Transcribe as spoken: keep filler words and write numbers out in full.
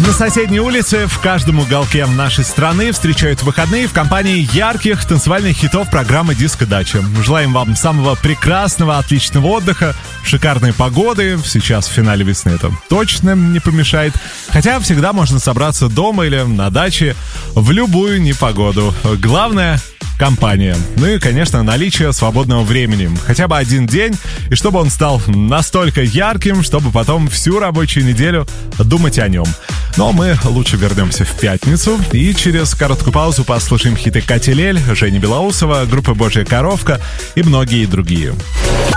На соседней улице, в каждом уголке нашей страны встречают выходные в компании ярких танцевальных хитов программы «Диско-дача». Желаем вам самого прекрасного, отличного отдыха, шикарной погоды. Сейчас в финале весны это точно не помешает. Хотя всегда можно собраться дома или на даче в любую непогоду. Главное — компания. Ну и, конечно, наличие свободного времени. Хотя бы один день, и чтобы он стал настолько ярким, чтобы потом всю рабочую неделю думать о нем. Но мы лучше вернемся в пятницу и через короткую паузу послушаем хиты Кати Лель, Жени Белоусова, группы «Божья коровка» и многие другие.